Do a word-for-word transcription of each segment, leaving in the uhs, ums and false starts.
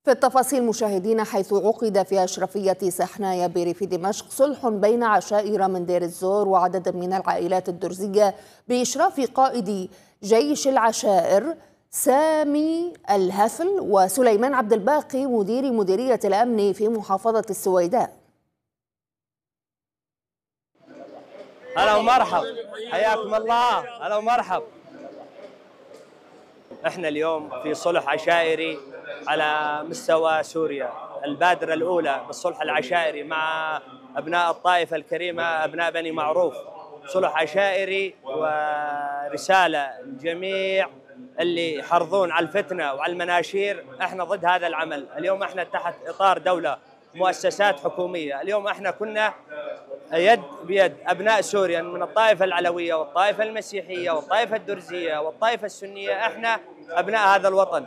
في التفاصيل مشاهدينا، حيث عقد في أشرفية سحنايا بريف دمشق صلح بين عشائر من دير الزور وعدد من العائلات الدرزية بإشراف قائد جيش العشائر سامي الهفل وسليمان عبد الباقي مدير مديرية الأمن في محافظة السويداء. هلا ومرحب، حياكم الله. هلا ومرحب. احنا اليوم في صلح عشائري على مستوى سوريا، البادرة الأولى بالصلح العشائري مع أبناء الطائفة الكريمة، أبناء بني معروف. صلح عشائري ورسالة للجميع اللي يحرضون على الفتنة وعلى المناشير. احنا ضد هذا العمل. اليوم احنا تحت إطار دولة، مؤسسات حكومية. اليوم احنا كنا يد بيد أبناء سوريا من الطائفة العلوية والطائفة المسيحية والطائفة الدرزية والطائفة السنية. احنا أبناء هذا الوطن.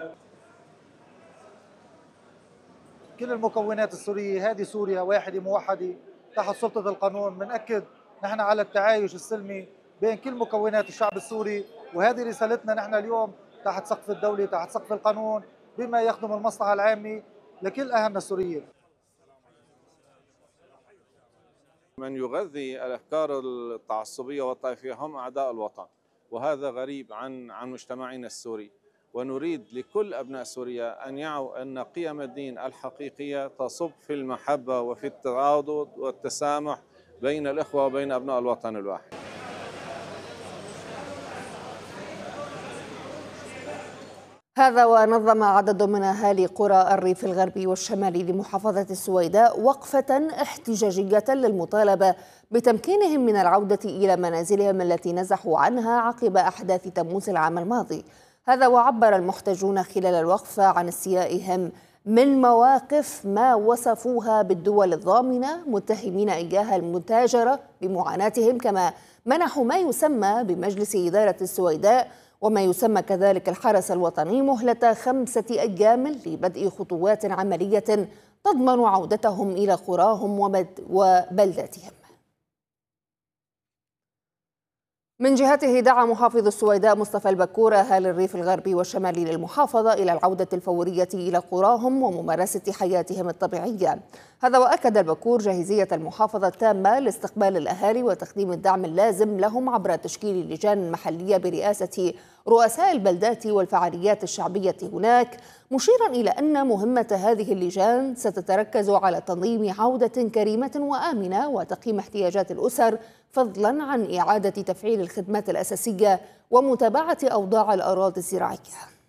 كل المكونات السورية، هذه سوريا واحدة موحدة تحت سلطة القانون. بنأكد نحن على التعايش السلمي بين كل مكونات الشعب السوري، وهذه رسالتنا نحن اليوم تحت سقف الدولة، تحت سقف القانون، بما يخدم المصلحة العامة لكل أهلنا السوريين. من يغذي الأفكار التعصبية والطائفية هم أعداء الوطن، وهذا غريب عن عن مجتمعنا السوري. ونريد لكل أبناء سوريا أن يعوا أن قيم الدين الحقيقية تصب في المحبة وفي التعاضد والتسامح بين الإخوة وبين أبناء الوطن الواحد. هذا ونظم عدد من أهالي قرى الريف الغربي والشمالي لمحافظة السويداء وقفة احتجاجية للمطالبة بتمكينهم من العودة إلى منازلهم التي نزحوا عنها عقب أحداث تموز العام الماضي. هذا وعبر المحتجون خلال الوقفة عن استيائهم من مواقف ما وصفوها بالدول الضامنة، متهمين إياها المتاجرة بمعاناتهم، كما منحوا ما يسمى بمجلس إدارة السويداء وما يسمى كذلك الحرس الوطني مهلة خمسة أيام لبدء خطوات عملية تضمن عودتهم إلى قراهم وبلداتهم. من جهته دعا محافظ السويداء مصطفى البكور أهالي الريف الغربي والشمالي للمحافظة إلى العودة الفورية إلى قراهم وممارسة حياتهم الطبيعية. هذا وأكد البكور جاهزية المحافظة التامة لاستقبال الأهالي وتقديم الدعم اللازم لهم عبر تشكيل لجان محلية برئاسة رؤساء البلدات والفعاليات الشعبية هناك، مشيرا إلى أن مهمة هذه اللجان ستتركز على تنظيم عودة كريمة وآمنة وتقييم احتياجات الأسر، فضلا عن إعادة تفعيل الخدمات الأساسية ومتابعة أوضاع الأراضي الزراعية.